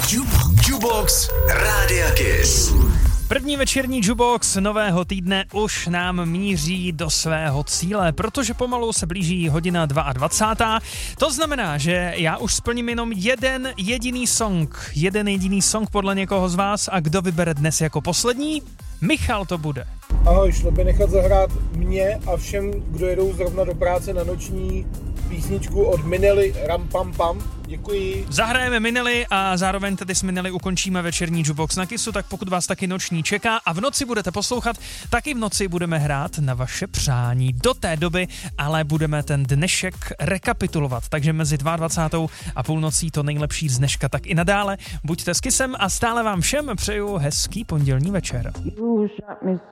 Jubox Rádia Kiss. První večerní Jubox nového týdne už nám míří do svého cíle, protože pomalu se blíží hodina 22. To znamená, že já už splním jenom jeden jediný song podle někoho z vás a kdo vybere dnes jako poslední? Michal to bude. Ahoj, šlo by nechat zahrát mě a všem, kdo jedou zrovna do práce na noční písničku od Minely Ram Pam Pam. Děkuji. Zahrajeme Minely a zároveň tedy s Minely ukončíme večerní Jubox na Kissu, tak pokud vás taky noční čeká a v noci budete poslouchat, taky v noci budeme hrát na vaše přání. Do té doby ale budeme ten dnešek rekapitulovat, takže mezi 22. a půlnocí to nejlepší z dneška, tak i nadále buďte s Kissem a stále vám všem přeju hezký pondělní večer.